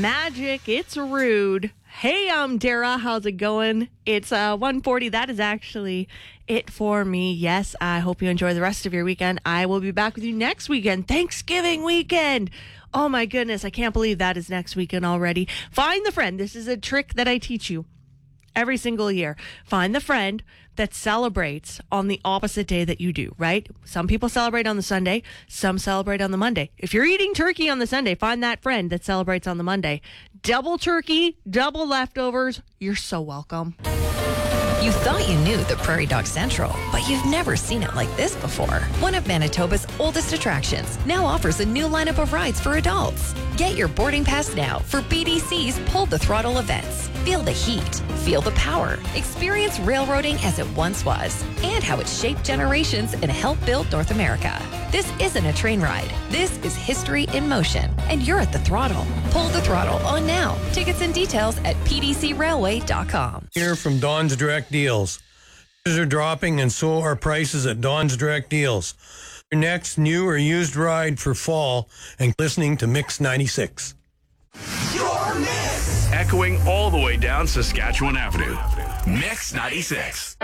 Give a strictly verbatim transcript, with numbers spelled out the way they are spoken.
magic. It's Rude. Hey, I'm Dara. How's it going? It's uh, one forty. That is actually it for me. Yes, I hope you enjoy the rest of your weekend. I will be back with you next weekend, Thanksgiving weekend. Oh my goodness, I can't believe that is next weekend already. Find the friend. This is a trick that I teach you every single year. Find the friend that celebrates on the opposite day that you do, right? Some people celebrate on the Sunday, some celebrate on the Monday. If you're eating turkey on the Sunday, find that friend that celebrates on the Monday. Double turkey, double leftovers. You're so welcome. You thought you knew the Prairie Dog Central, but you've never seen it like this before. One of Manitoba's oldest attractions now offers a new lineup of rides for adults. Get your boarding pass now for B D C's Pull the Throttle events. Feel the heat, feel the power, experience railroading as it once was, and how it shaped generations and helped build North America. This isn't a train ride. This is history in motion, and you're at the throttle. Pull the Throttle on now. Tickets and details at p d c railway dot com. Here from Don's Direct Deals. Prices are dropping, and so are prices at Don's Direct Deals. Your next new or used ride for fall, and listening to Mix ninety-six. Your Mix! Echoing all the way down Saskatchewan Avenue. Mix ninety-six.